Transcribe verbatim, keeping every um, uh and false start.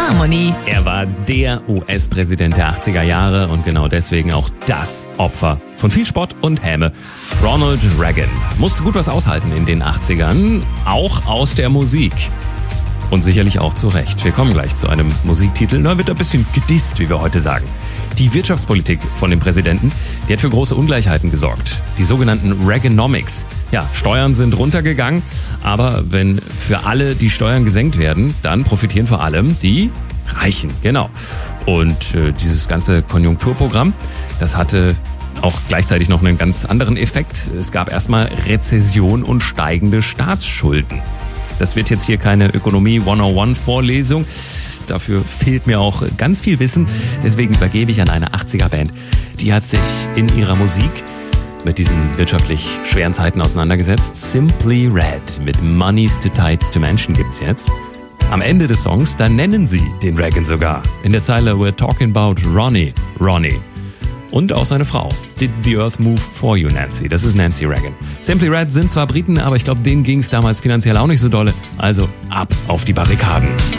Harmony. Er war der U S-Präsident der achtziger Jahre und genau deswegen auch das Opfer von viel Spott und Häme. Ronald Reagan musste gut was aushalten in den achtzigern, auch aus der Musik. Und sicherlich auch zu Recht. Wir kommen gleich zu einem Musiktitel. Da wird ein bisschen gedisst, wie wir heute sagen. Die Wirtschaftspolitik von dem Präsidenten, die hat für große Ungleichheiten gesorgt. Die sogenannten Reaganomics. Ja, Steuern sind runtergegangen, aber wenn für alle die Steuern gesenkt werden, dann profitieren vor allem die Reichen. Genau. Und äh, dieses ganze Konjunkturprogramm, das hatte auch gleichzeitig noch einen ganz anderen Effekt. Es gab erstmal Rezession und steigende Staatsschulden. Das wird jetzt hier keine Ökonomie hunderteins Vorlesung. Dafür fehlt mir auch ganz viel Wissen. Deswegen übergebe ich an eine achtziger-Band. Die hat sich in ihrer Musik mit diesen wirtschaftlich schweren Zeiten auseinandergesetzt. Simply Red mit Money's Too Tight to Mention gibt's jetzt. Am Ende des Songs, da nennen sie den Reagan sogar. In der Zeile We're talking about Ronnie, Ronnie. Und auch seine Frau. Did the Earth move for you, Nancy? Das ist Nancy Reagan. Simply Red sind zwar Briten, aber ich glaube, denen ging es damals finanziell auch nicht so dolle. Also ab auf die Barrikaden.